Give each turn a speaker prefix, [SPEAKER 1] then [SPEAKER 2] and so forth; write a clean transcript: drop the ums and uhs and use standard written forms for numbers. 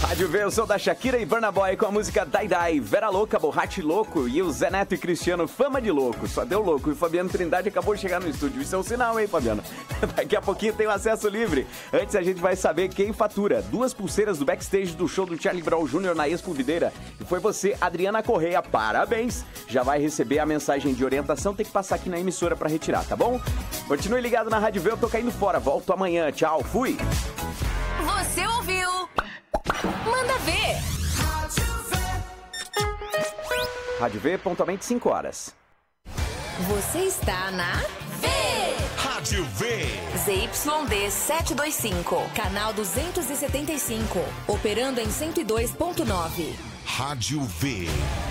[SPEAKER 1] Rádio V, eu sou da Shakira e Burna Boy com a música Dai Dai, Vera Louca, Borrache Louco e o Zé Neto e Cristiano, Fama de Louco. Só deu louco e o Fabiano Trindade acabou de chegar no estúdio. Isso é um sinal, hein, Fabiano? Daqui a pouquinho tem o acesso livre. Antes a gente vai saber quem fatura 2 pulseiras do backstage do show do Charlie Brown Jr. na Expo Videira. E foi você, Adriana Correia. Parabéns! Já vai receber a mensagem de orientação, tem que passar aqui na emissora pra retirar, tá bom? Continue ligado na Rádio V, eu tô caindo fora. Volto amanhã. Tchau, fui!
[SPEAKER 2] Você ouviu? Manda ver!
[SPEAKER 1] Rádio V, pontualmente 5 horas.
[SPEAKER 2] Você está na V!
[SPEAKER 3] Rádio V.
[SPEAKER 2] ZYD 725, canal 275, operando em 102.9.
[SPEAKER 3] Rádio V.